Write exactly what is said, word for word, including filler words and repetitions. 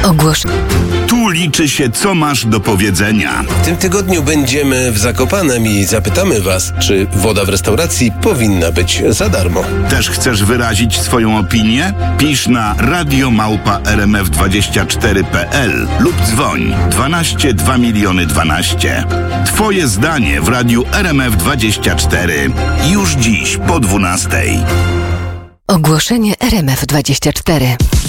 Ogłosz... Tu liczy się, co masz do powiedzenia. W tym tygodniu będziemy w Zakopanem i zapytamy Was, czy woda w restauracji powinna być za darmo. Też chcesz wyrazić swoją opinię? Pisz na radio małpa r m f dwadzieścia cztery kropka p l lub dzwoń dwanaście dwa miliony dwanaście. Twoje zdanie w radiu R M F dwadzieścia cztery. Już dziś po dwunastej. Ogłoszenie R M F dwadzieścia cztery.